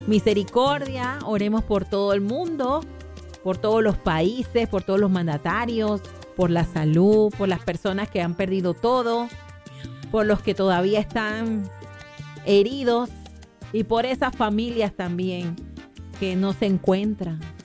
misericordia. Oremos por todo el mundo, por todos los países, por todos los mandatarios, por la salud, por las personas que han perdido todo, por los que todavía están heridos y por esas familias también que no se encuentran.